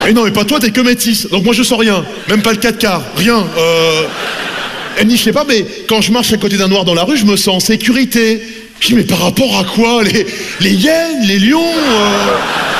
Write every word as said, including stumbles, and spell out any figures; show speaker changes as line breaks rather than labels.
Et non, mais pas toi, t'es que métisse. Donc moi, je sens rien. Même pas le quatre quarts. Rien. Euh... Elle me dit, je sais pas, mais quand je marche à côté d'un noir dans la rue, je me sens en sécurité. Je dis, mais par rapport à quoi? Les, les hyènes, les lions euh...